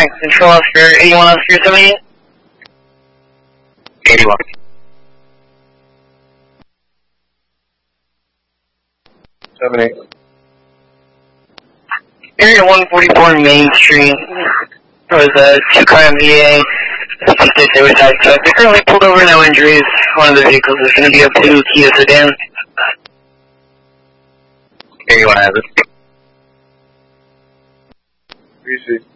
Alright, control Oscar 81 Oscar 78. 81. 78. Area 144 Main Street. There was a two-car MVA. They were side truck. They're currently pulled over, no injuries. One of the vehicles is going to be up to Kia Sedan. 81 has it. 360.